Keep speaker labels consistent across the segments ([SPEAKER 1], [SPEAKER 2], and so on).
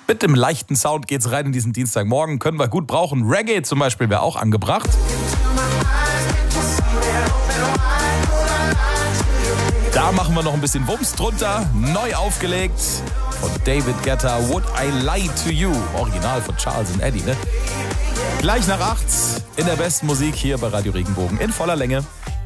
[SPEAKER 1] Mit dem leichten Sound geht's rein in diesen Dienstagmorgen. Können wir gut brauchen. Reggae zum Beispiel wäre auch angebracht. Da machen wir noch ein bisschen Wumms drunter. Neu aufgelegt von David Guetta. Would I Lie to You? Original von Charles and Eddie, ne? Gleich nach 8 in der besten Musik hier bei Radio Regenbogen in voller Länge.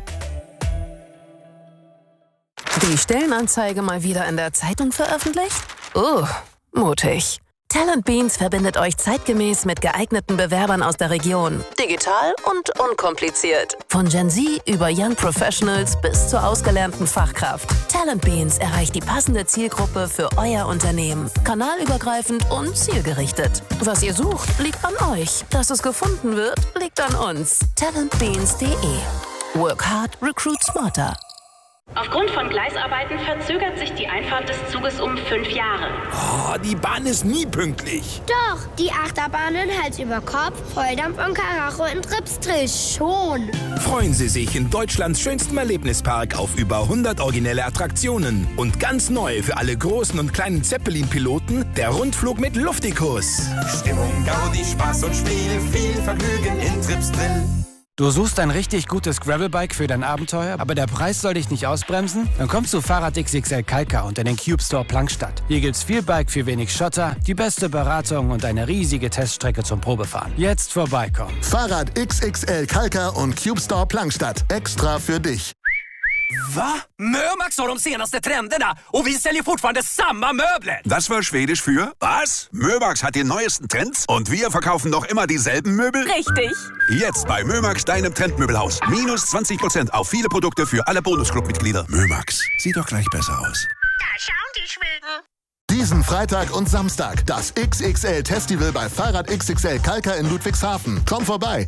[SPEAKER 2] Die Stellenanzeige mal wieder in der Zeitung veröffentlicht? Mutig. Talent Beans verbindet euch zeitgemäß mit geeigneten Bewerbern aus der Region. Digital und unkompliziert. Von Gen Z über Young Professionals bis zur ausgelernten Fachkraft. Talent Beans erreicht die passende Zielgruppe für euer Unternehmen. Kanalübergreifend und zielgerichtet. Was ihr sucht, liegt an euch. Dass es gefunden wird, liegt an uns. Talentbeans.de. Work hard, recruit smarter.
[SPEAKER 3] Aufgrund von Gleisarbeiten verzögert sich die Einfahrt des Zuges um 5 Jahre.
[SPEAKER 4] Oh, die Bahn ist nie pünktlich.
[SPEAKER 5] Doch, die Achterbahnen Hals über Kopf, Volldampf und Karacho in Tripsdrill schon.
[SPEAKER 4] Freuen Sie sich in Deutschlands schönstem Erlebnispark auf über 100 originelle Attraktionen. Und ganz neu für alle großen und kleinen Zeppelin-Piloten, der Rundflug mit Luftikus.
[SPEAKER 6] Stimmung, Gaudi, Spaß und Spiel, viel Vergnügen in Tripsdrill.
[SPEAKER 7] Du suchst ein richtig gutes Gravelbike für dein Abenteuer, aber der Preis soll dich nicht ausbremsen? Dann kommst zu Fahrrad XXL Kalka und in den Cube Store Plankstadt. Hier gibt's viel Bike für wenig Schotter, die beste Beratung und eine riesige Teststrecke zum Probefahren. Jetzt vorbeikommen.
[SPEAKER 8] Fahrrad XXL Kalka und Cube Store Plankstadt. Extra für dich.
[SPEAKER 9] Va? Mömax har de senaste trenderna och vi säljer fortfarande samma möbler.
[SPEAKER 10] Das war schwedisch für was? Mömax hat die neuesten Trends und wir verkaufen noch immer dieselben Möbel?
[SPEAKER 3] Richtig.
[SPEAKER 10] Jetzt bei Mömax, deinem Trendmöbelhaus. Minus 20% auf viele Produkte für alle Bonusclub-Mitglieder. Mömax, sieht doch gleich besser aus.
[SPEAKER 5] Da schauen die Schweden.
[SPEAKER 8] Diesen Freitag und Samstag das XXL Festival bei Fahrrad XXL Kalka in Ludwigshafen. Komm vorbei.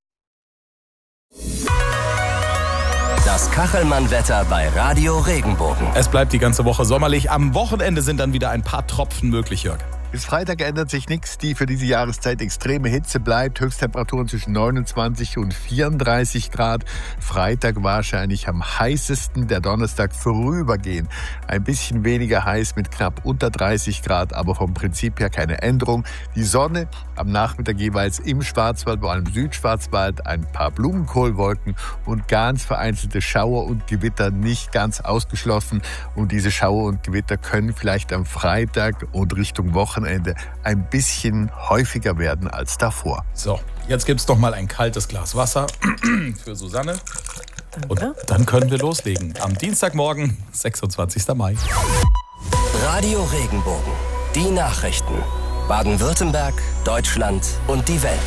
[SPEAKER 11] Das Kachelmann-Wetter bei Radio Regenbogen.
[SPEAKER 1] Es bleibt die ganze Woche sommerlich. Am Wochenende sind dann wieder ein paar Tropfen möglich, Jörg.
[SPEAKER 12] Bis Freitag ändert sich nichts. Die für diese Jahreszeit extreme Hitze bleibt. Höchsttemperaturen zwischen 29 und 34 Grad. Freitag wahrscheinlich am heißesten. Der Donnerstag vorübergehend ein bisschen weniger heiß mit knapp unter 30 Grad. Aber vom Prinzip her keine Änderung. Die Sonne am Nachmittag jeweils im Schwarzwald, vor allem Südschwarzwald, ein paar Blumenkohlwolken und ganz vereinzelte Schauer und Gewitter nicht ganz ausgeschlossen. Und diese Schauer und Gewitter können vielleicht am Freitag und Richtung Wochenende ein bisschen häufiger werden als davor.
[SPEAKER 1] So, jetzt gibt's doch mal ein kaltes Glas Wasser für Susanne. Und dann können wir loslegen. Am Dienstagmorgen, 26. Mai.
[SPEAKER 11] Radio Regenbogen. Die Nachrichten. Baden-Württemberg, Deutschland und die Welt.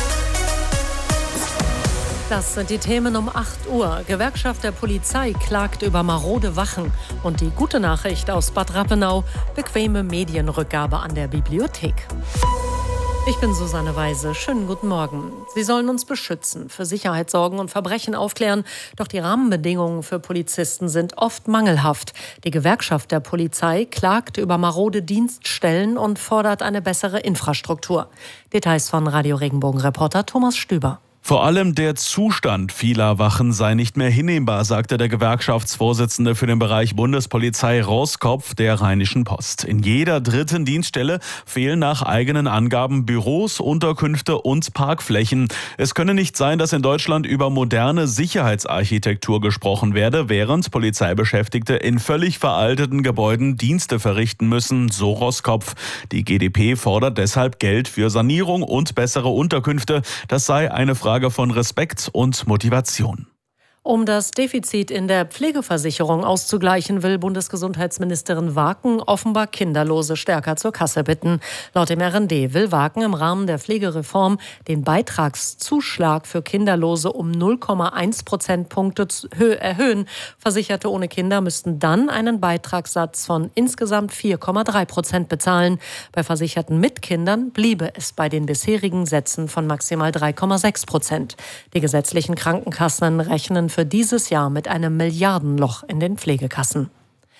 [SPEAKER 13] Das sind die Themen um 8 Uhr. Gewerkschaft der Polizei klagt über marode Wachen. Und die gute Nachricht aus Bad Rappenau, bequeme Medienrückgabe an der Bibliothek. Ich bin Susanne Weise. Schönen guten Morgen. Sie sollen uns beschützen, für Sicherheit sorgen und Verbrechen aufklären. Doch die Rahmenbedingungen für Polizisten sind oft mangelhaft. Die Gewerkschaft der Polizei klagt über marode Dienststellen und fordert eine bessere Infrastruktur. Details von Radio Regenbogen-Reporter Thomas Stüber.
[SPEAKER 14] Vor allem der Zustand vieler Wachen sei nicht mehr hinnehmbar, sagte der Gewerkschaftsvorsitzende für den Bereich Bundespolizei Roskopf der Rheinischen Post. In jeder dritten Dienststelle fehlen nach eigenen Angaben Büros, Unterkünfte und Parkflächen. Es könne nicht sein, dass in Deutschland über moderne Sicherheitsarchitektur gesprochen werde, während Polizeibeschäftigte in völlig veralteten Gebäuden Dienste verrichten müssen, so Roskopf. Die GdP fordert deshalb Geld für Sanierung und bessere Unterkünfte. Das sei eine Frage von Respekt und Motivation.
[SPEAKER 13] Um das Defizit in der Pflegeversicherung auszugleichen, will Bundesgesundheitsministerin Waken offenbar Kinderlose stärker zur Kasse bitten. Laut dem RND will Waken im Rahmen der Pflegereform den Beitragszuschlag für Kinderlose um 0,1 Prozentpunkte erhöhen. Versicherte ohne Kinder müssten dann einen Beitragssatz von insgesamt 4,3% bezahlen. Bei Versicherten mit Kindern bliebe es bei den bisherigen Sätzen von maximal 3,6%. Die gesetzlichen Krankenkassen rechnen für dieses Jahr mit einem Milliardenloch in den Pflegekassen.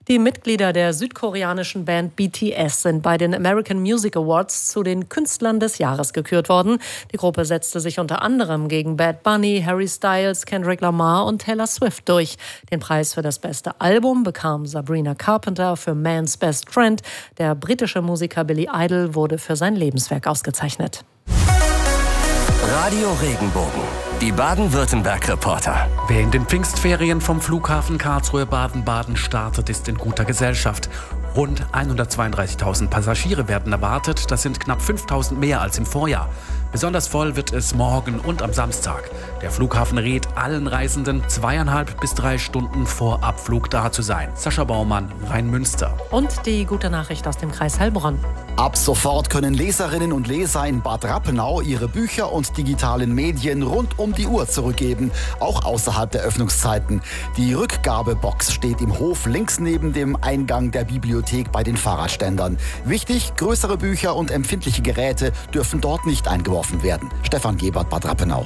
[SPEAKER 13] Die Mitglieder der südkoreanischen Band BTS sind bei den American Music Awards zu den Künstlern des Jahres gekürt worden. Die Gruppe setzte sich unter anderem gegen Bad Bunny, Harry Styles, Kendrick Lamar und Taylor Swift durch. Den Preis für das beste Album bekam Sabrina Carpenter für Man's Best Friend. Der britische Musiker Billy Idol wurde für sein Lebenswerk ausgezeichnet.
[SPEAKER 11] Radio Regenbogen, die Baden-Württemberg-Reporter.
[SPEAKER 15] Wer in den Pfingstferien vom Flughafen Karlsruhe-Baden-Baden startet, ist in guter Gesellschaft. Rund 132.000 Passagiere werden erwartet. Das sind knapp 5.000 mehr als im Vorjahr. Besonders voll wird es morgen und am Samstag. Der Flughafen rät allen Reisenden, 2,5 bis 3 Stunden vor Abflug da zu sein. Sascha Baumann, Rhein-Münster.
[SPEAKER 13] Und die gute Nachricht aus dem Kreis Heilbronn.
[SPEAKER 16] Ab sofort können Leserinnen und Leser in Bad Rappenau ihre Bücher und digitalen Medien rund um die Uhr zurückgeben, auch außerhalb der Öffnungszeiten. Die Rückgabebox steht im Hof links neben dem Eingang der Bibliothek bei den Fahrradständern. Wichtig, größere Bücher und empfindliche Geräte dürfen dort nicht eingeworfen werden. Stefan Gebert, Bad Rappenau.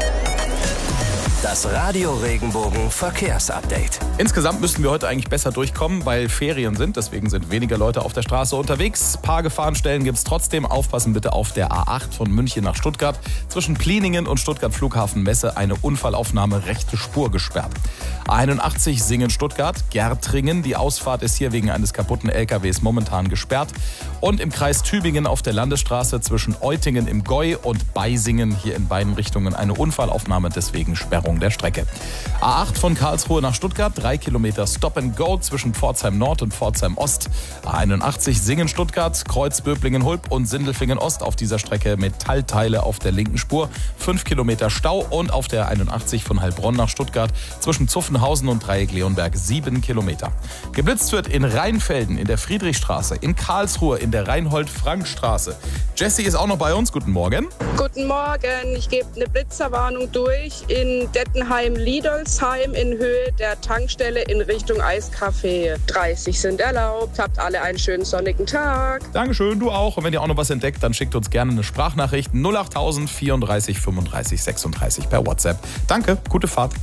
[SPEAKER 11] Das Radio Regenbogen Verkehrsupdate.
[SPEAKER 1] Insgesamt müssten wir heute eigentlich besser durchkommen, weil Ferien sind. Deswegen sind weniger Leute auf der Straße unterwegs. Ein paar Gefahrenstellen gibt es trotzdem. Aufpassen bitte auf der A8 von München nach Stuttgart. Zwischen Pliningen und Stuttgart Flughafen Messe eine Unfallaufnahme, rechte Spur gesperrt. A81 Singen-Stuttgart, Gärtringen. Die Ausfahrt ist hier wegen eines kaputten LKWs momentan gesperrt. Und im Kreis Tübingen auf der Landesstraße zwischen Eutingen im Gäu und Beisingen hier in beiden Richtungen eine Unfallaufnahme, deswegen Sperrung der Strecke. A8 von Karlsruhe nach Stuttgart, 3 Kilometer Stop and Go zwischen Pforzheim Nord und Pforzheim Ost. A81 Singen-Stuttgart, Kreuz Böblingen-Hulp und Sindelfingen Ost auf dieser Strecke Metallteile auf der linken Spur. 5 Kilometer Stau und auf der 81 von Heilbronn nach Stuttgart zwischen Zuffenhausen und Dreieck-Leonberg 7 Kilometer. Geblitzt wird in Rheinfelden, in der Friedrichstraße, in Karlsruhe, in der Reinhold-Frank-Straße. Jessie ist auch noch bei uns. Guten Morgen.
[SPEAKER 17] Guten Morgen. Ich gebe eine Blitzerwarnung durch in Dettenheim-Liedolsheim in Höhe der Tankstelle in Richtung Eiscafé. 30 sind erlaubt. Habt alle einen schönen sonnigen Tag.
[SPEAKER 1] Dankeschön, du auch. Und wenn ihr auch noch was entdeckt, dann schickt uns gerne eine Sprachnachricht 08000 34 35 36 per WhatsApp. Danke, gute Fahrt.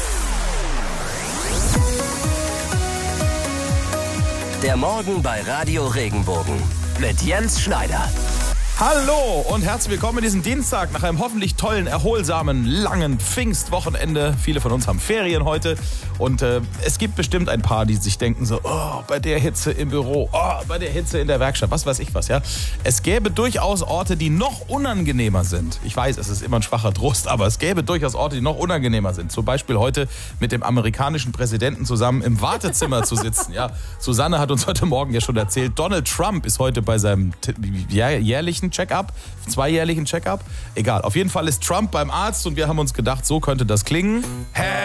[SPEAKER 11] Der Morgen bei Radio Regenbogen mit Jens Schneider.
[SPEAKER 1] Hallo und herzlich willkommen an diesem Dienstag nach einem hoffentlich tollen, erholsamen, langen Pfingstwochenende. Viele von uns haben Ferien heute und es gibt bestimmt ein paar, die sich denken so, oh, bei der Hitze im Büro, oh, bei der Hitze in der Werkstatt, was weiß ich was, ja. Es gäbe durchaus Orte, die noch unangenehmer sind. Ich weiß, es ist immer ein schwacher Trost, aber es gäbe durchaus Orte, die noch unangenehmer sind. Zum Beispiel heute mit dem amerikanischen Präsidenten zusammen im Wartezimmer zu sitzen, ja. Susanne hat uns heute Morgen ja schon erzählt, Donald Trump ist heute bei seinem jährlichen Check-up, zweijährlichen Check-up. Egal, auf jeden Fall ist Trump beim Arzt und wir haben uns gedacht, so könnte das klingen.